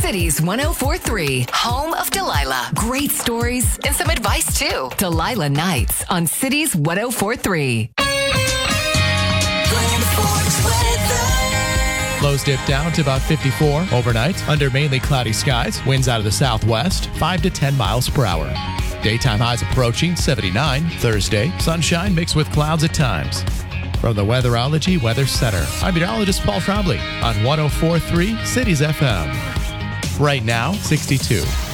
Cities 104.3, home of Delilah. Great stories and some advice too. Delilah Nights on Cities 104.3. Lows dip down to about 54 overnight under mainly cloudy skies. Winds out of the southwest, 5 to 10 miles per hour. Daytime highs approaching 79 Thursday. Sunshine mixed with clouds at times. From the Weatherology Weather Center, I'm meteorologist Paul Trombley on 104.3 Cities FM. Right now, 62.